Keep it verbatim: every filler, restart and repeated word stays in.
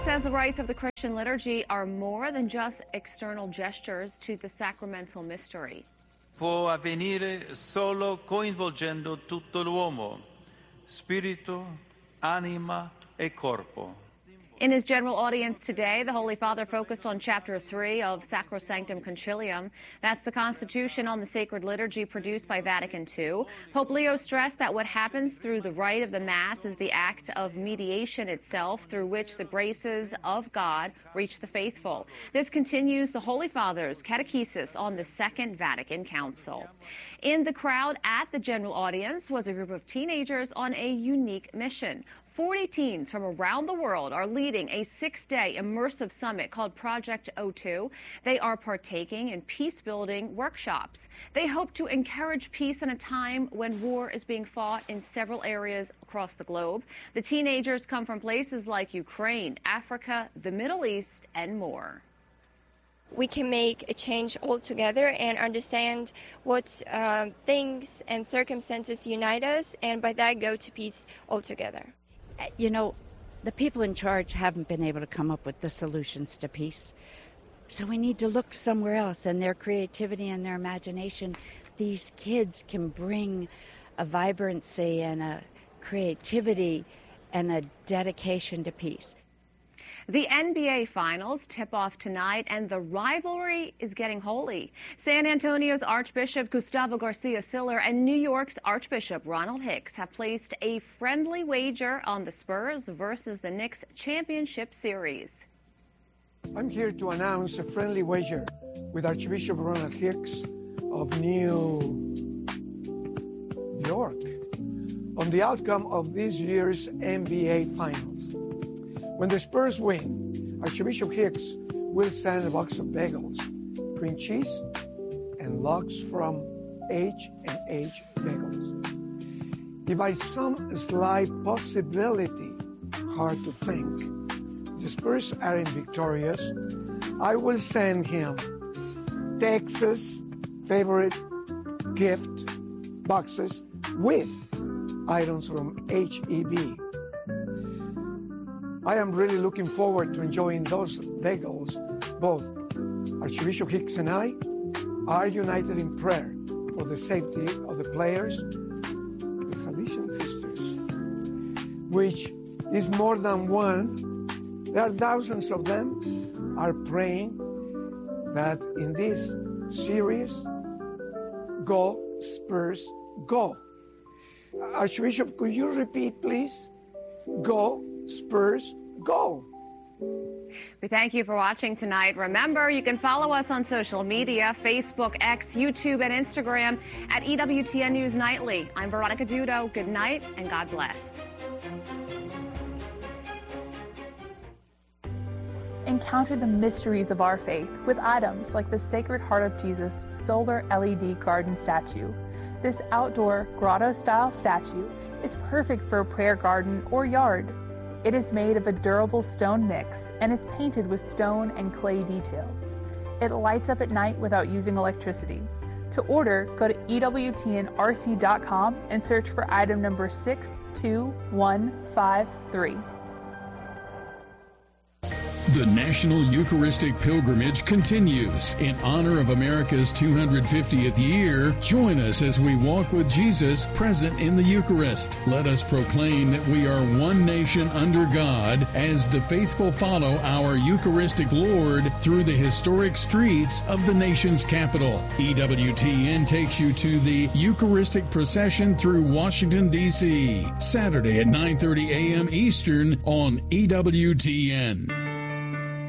says the rites of the Christian liturgy are more than just external gestures to the sacramental mystery. Può avvenire solo coinvolgendo tutto l'uomo, spirito, anima e corpo. In his general audience today, the Holy Father focused on Chapter three of Sacrosanctum Concilium. That's the constitution on the sacred liturgy produced by Vatican two. Pope Leo stressed that what happens through the rite of the Mass is the act of mediation itself through which the graces of God reach the faithful. This continues the Holy Father's catechesis on the Second Vatican Council. In the crowd at the general audience was a group of teenagers on a unique mission. forty teens from around the world are leading a six-day immersive summit called Project O two. They are partaking in peace-building workshops. They hope to encourage peace in a time when war is being fought in several areas across the globe. The teenagers come from places like Ukraine, Africa, the Middle East, and more. We can make a change all together and understand what uh, things and circumstances unite us, and by that go to peace altogether. You know, the people in charge haven't been able to come up with the solutions to peace. So we need to look somewhere else, and their creativity and their imagination, these kids can bring a vibrancy and a creativity and a dedication to peace. The N B A Finals tip off tonight, and the rivalry is getting holy. San Antonio's Archbishop Gustavo Garcia Siller and New York's Archbishop Ronald Hicks have placed a friendly wager on the Spurs versus the Knicks championship series. I'm here to announce a friendly wager with Archbishop Ronald Hicks of New York on the outcome of this year's N B A Finals. When the Spurs win, Archbishop Hicks will send a box of bagels, cream cheese, and logs from H and H Bagels. If by some slight possibility, hard to think, the Spurs aren't victorious, I will send him Texas favorite gift boxes with items from H E B. I am really looking forward to enjoying those bagels. Both Archbishop Hicks and I are united in prayer for the safety of the players, the Salesian Sisters, which is more than one. There are thousands of them are praying that in this series, go Spurs, go. Archbishop, could you repeat, please? Go Spurs, go. We thank you for watching tonight. Remember, you can follow us on social media, Facebook, X, YouTube, and Instagram at E W T N News Nightly. I'm Veronica Dudo. Good night, and God bless. Encounter the mysteries of our faith with items like the Sacred Heart of Jesus solar L E D garden statue. This outdoor grotto-style statue is perfect for a prayer garden or yard. It is made of a durable stone mix and is painted with stone and clay details. It lights up at night without using electricity. To order, go to E W T N R C dot com and search for item number six two one five three. The National Eucharistic Pilgrimage continues. In honor of America's two hundred fiftieth year, join us as we walk with Jesus present in the Eucharist. Let us proclaim that we are one nation under God as the faithful follow our Eucharistic Lord through the historic streets of the nation's capital. E W T N takes you to the Eucharistic procession through Washington, D C, Saturday at nine thirty a m Eastern on E W T N.